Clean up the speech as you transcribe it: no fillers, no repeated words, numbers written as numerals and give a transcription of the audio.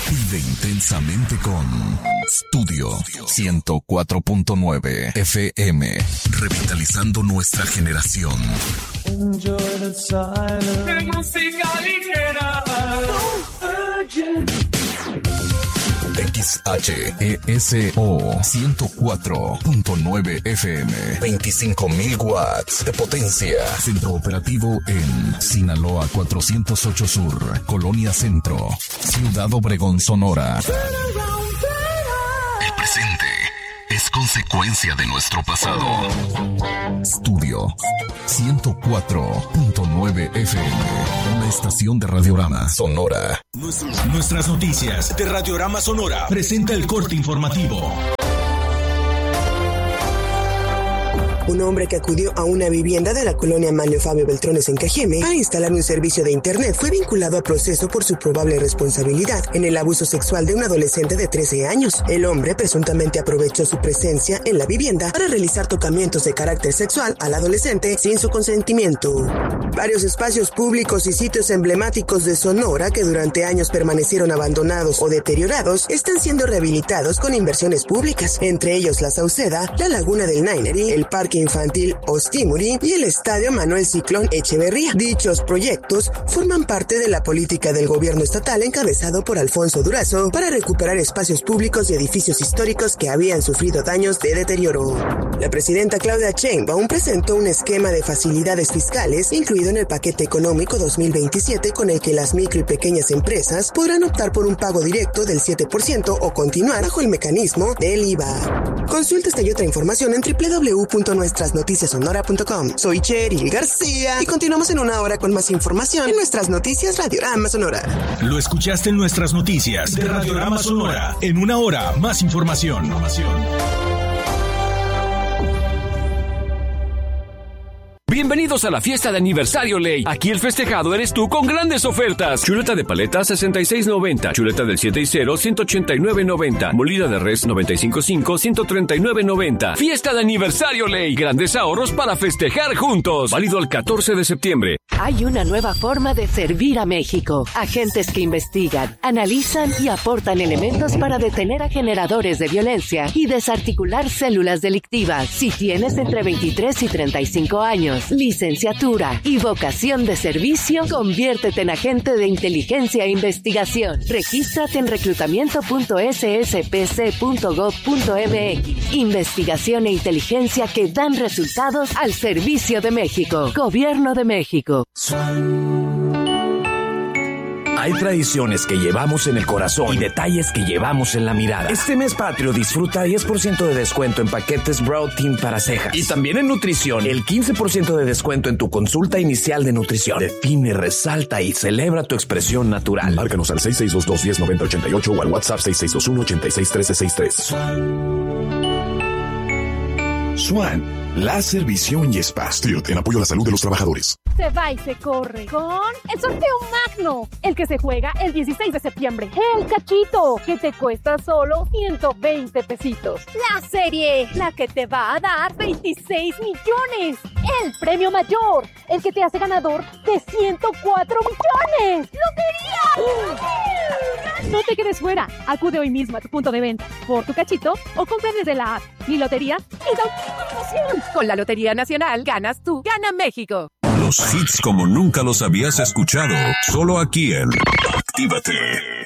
Vive intensamente con Studio 104.9 FM, revitalizando nuestra generación. Enjoy the silence. Música ligera. XHESO 104.9 FM, 25,000 watts de potencia. Centro operativo en Sinaloa 408 Sur, Colonia Centro, Ciudad Obregón, Sonora. El presente es consecuencia de nuestro pasado. Studio 104.9 FM, una estación de Radiorama Sonora. Nuestras noticias de Radiorama Sonora presenta el corte informativo. Un hombre que acudió a una vivienda de la colonia Manlio Fabio Beltrones en Cajeme para instalar un servicio de internet fue vinculado a proceso por su probable responsabilidad en el abuso sexual de un adolescente de 13 años. El hombre presuntamente aprovechó su presencia en la vivienda para realizar tocamientos de carácter sexual al adolescente sin su consentimiento. Varios espacios públicos y sitios emblemáticos de Sonora que durante años permanecieron abandonados o deteriorados están siendo rehabilitados con inversiones públicas, entre ellos la Sauceda, la Laguna del Nainery, el Parque Infantil Ostimuri y el Estadio Manuel Ciclón Echeverría. Dichos proyectos forman parte de la política del gobierno estatal encabezado por Alfonso Durazo para recuperar espacios públicos y edificios históricos que habían sufrido daños de deterioro. La presidenta Claudia Sheinbaum presentó un esquema de facilidades fiscales incluido en el paquete económico 2027 con el que las micro y pequeñas empresas podrán optar por un pago directo del 7% o continuar bajo el mecanismo del IVA. Consulta esta y otra información en www.nuestrasnoticiasonora.com. Soy Cheryl García y continuamos en una hora con más información en Nuestras Noticias Radiorama Sonora. Lo escuchaste en Nuestras Noticias de Radiorama Sonora. En una hora, más información. Bienvenidos a la fiesta de aniversario Ley. Aquí el festejado eres tú con grandes ofertas. Chuleta de paleta 66.90, chuleta del 7 y 0 189.90, molida de res 95.5 139.90. Fiesta de aniversario Ley. Grandes ahorros para festejar juntos. Válido el 14 de septiembre. Hay una nueva forma de servir a México. Agentes que investigan, analizan y aportan elementos para detener a generadores de violencia y desarticular células delictivas. Si tienes entre 23 y 35 años, licenciatura y vocación de servicio, conviértete en agente de inteligencia e investigación. Regístrate en reclutamiento.sspc.gov.mx. Investigación e inteligencia que dan resultados al servicio de México. Gobierno de México. Hay tradiciones que llevamos en el corazón y detalles que llevamos en la mirada. Este mes patrio disfruta 10% de descuento en paquetes Brow Team para cejas. Y también en nutrición, el 15% de descuento en tu consulta inicial de nutrición. Define, resalta y celebra tu expresión natural. Márcanos al 6622-109088 o al WhatsApp 6621-861363. Swan, láser, visión y spa. Stilt, en apoyo a la salud de los trabajadores. Se va y se corre con el sorteo magno, el que se juega el 16 de septiembre. El cachito, que te cuesta solo 120 pesitos. La serie, la que te va a dar 26 millones. El premio mayor, el que te hace ganador de 104 millones. ¡Lotería! No te quedes fuera. Acude hoy mismo a tu punto de venta por tu cachito o compra desde la app. Mi lotería y da promoción. Con la Lotería Nacional ganas tú, gana México. Los hits como nunca los habías escuchado, solo aquí en Actívate.